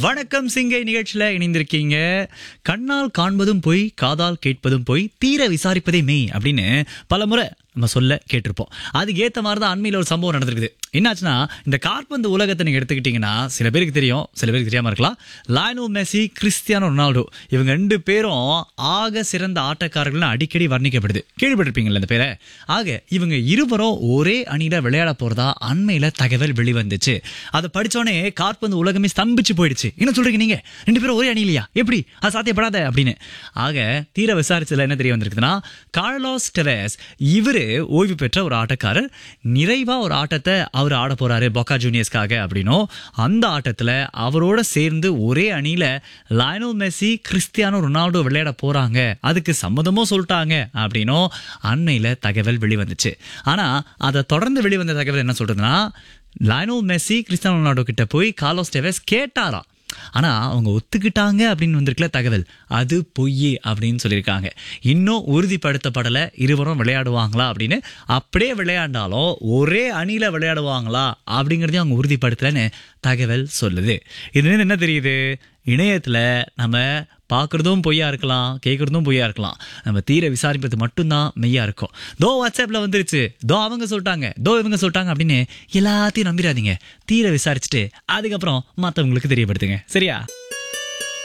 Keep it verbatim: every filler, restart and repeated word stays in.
வணக்கம் சிங்கை நிகழ்ச்சியில இணைந்திருக்கீங்க. கண்ணால் காண்பதும் பொய், காதால் கேட்பதும் பொய், தீர விசாரிப்பதே மெய் அப்படின்னு பல முறை நம்ம சொல்ல கேட்டிருப்போம். அதுக்கு ஏத்த மாதிரி தான் அண்மையில் ஒரு சம்பவம் நடந்திருக்குது. என்னாச்சுன்னா, இந்த காற்பந்து உலகத்தை நீங்க எடுத்துக்கிட்டீங்கன்னா சில பேருக்கு தெரியும், சில பேருக்கு தெரியாம இருக்கலாம். லயனல் மெஸ்ஸி, கிறிஸ்டியானோ ரொனால்டோ இவங்க ரெண்டு பேரும் ஆக சிறந்த ஆட்டக்காரர்கள் அடிக்கடி வர்ணிக்கப்படுது. கேள்விப்பட்டிருப்பீங்களா இந்த பேரை? ஆக இவங்க இருவரும் ஒரே அணியில விளையாட போறதா அண்மையில தகவல் வெளிவந்துச்சு. அதை படிச்சோடனே காற்பந்து உலகமே ஸ்தம்பிச்சு போயிடுச்சு. என்ன சொல்றீங்க நீங்க, ரெண்டு பேரும் ஒரே அணியிலையா, எப்படி அது சாத்தியப்படாத அப்படின்னு. ஆக தீர விசாரிச்சதுல என்ன தெரிய வந்திருக்குதுன்னா, கார்லோஸ் டெவஸ் இவரு ஓய்வு பெற்ற ஒரு ஆட்டக்காரர். நிறைவா ஒரு ஆட்டத்தை அவர் ஆட போறாரு பொக்கா ஜூனியர்ஸ்க்காக அப்படின்னும், அந்த ஆட்டத்துல அவரோட சேர்ந்து ஒரே அணியில லயனல் மெஸ்ஸி, கிறிஸ்டியானோ ரொனால்டோ விளையாட போறாங்க, அதுக்கு சம்மதமும் சொல்லிட்டாங்க அப்படின்னும் அண்மையில தகவல் வெளிவந்துச்சு. ஆனா அதை தொடர்ந்து வெளிவந்த தகவல் என்ன சொல்றதுன்னா, லயனல் மெஸ்ஸி கிறிஸ்டியானோ ரொனால்டோ கிட்ட போய் கார்லோஸ் டெவஸ் கேட்டாராம். ஆனா அவங்க ஒத்துக்கிட்டாங்க அப்படின்னு வந்திருக்கல தகவல், அது பொய் அப்படின்னு சொல்லியிருக்காங்க. இன்னும் உறுதிப்படுத்தப்படலை இருவரும் விளையாடுவாங்களா அப்படின்னு. அப்படியே விளையாண்டாலும் ஒரே அணியில விளையாடுவாங்களா அப்படிங்கறதையும் அவங்க உறுதிப்படுத்தலன்னு தகவல் சொல்லுது. இதுல என்ன தெரியுது, இணையத்துல நம்ம பார்க்குறதும் பொய்யா இருக்கலாம், கேட்குறதும் பொய்யா இருக்கலாம். நம்ம தீர விசாரிப்பது மட்டும்தான் மெய்யா இருக்கும். தோ வாட்ஸ்அப்ல வந்துருச்சு, தோ அவங்க சொல்லிட்டாங்க, தோ இவங்க சொல்லிட்டாங்க அப்படின்னு எல்லாத்தையும் நம்பிடாதீங்க. தீர விசாரிச்சுட்டு அதுக்கப்புறம் மற்றவங்களுக்கு தெரியப்படுத்துங்க. சரியா?